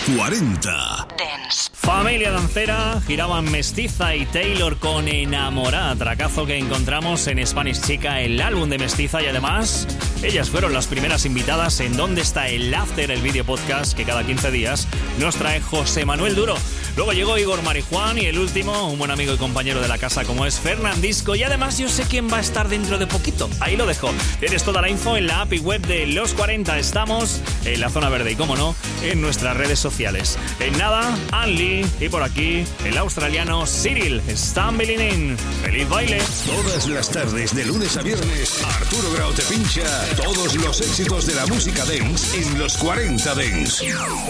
40 Dance. Familia dancera, giraban Mestiza y Taylor con Enamorada, tracazo que encontramos en Spanish Chica, el álbum de Mestiza, y además ellas fueron las primeras invitadas en ¿Dónde está el After?, el vídeo podcast que cada 15 días nos trae José Manuel Duro. Luego llegó Igor Marijuán y el último, un buen amigo y compañero de la casa como es Fernandisco, y además yo sé quién va a estar dentro de poquito. Ahí lo dejo. Tienes toda la info en la app y web de Los 40. Estamos en la zona verde y, como no, en nuestras redes sociales. En nada, Anli, y por aquí el australiano Cyril Stumbling In. ¡Feliz baile! Todas las tardes, de lunes a viernes, Arturo Grau te pincha todos los éxitos de la música dance en Los 40 Dance.